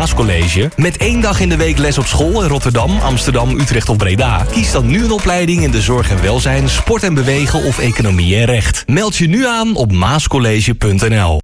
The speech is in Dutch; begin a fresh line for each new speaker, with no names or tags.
Maascollege? Met 1 dag in de week les op school in Rotterdam, Amsterdam, Utrecht of Breda? Kies dan nu een opleiding in de zorg en welzijn, sport en bewegen of economie en recht. Meld je nu aan op maascollege.nl.